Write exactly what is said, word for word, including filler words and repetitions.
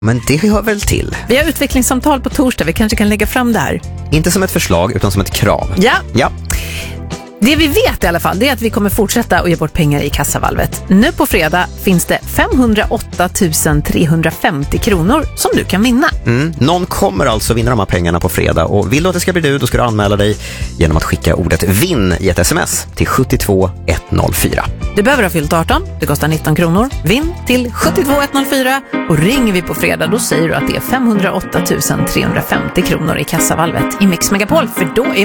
Men det hör väl till? Vi har utvecklingssamtal på torsdag. Vi kanske kan lägga fram det här. Inte som ett förslag utan som ett krav. Ja. Ja. Det vi vet i alla fall, det är att vi kommer fortsätta att ge bort pengar i kassavalvet. Nu på fredag finns det femhundraåtta tusen trehundrafemtio kronor som du kan vinna. Mm. Någon kommer alltså vinna de här pengarna på fredag. Och vill du att det ska bli du, då ska du anmäla dig genom att skicka ordet vinn i ett sms till sjuttiotvå etthundrafyra. Du behöver ha fyllt arton, det kostar nitton kronor. Vinn till sjuttiotvå etthundrafyra och ringer vi på fredag, då säger du att det är femhundraåtta tusen trehundrafemtio kronor i kassavalvet i Mix Megapol, för då är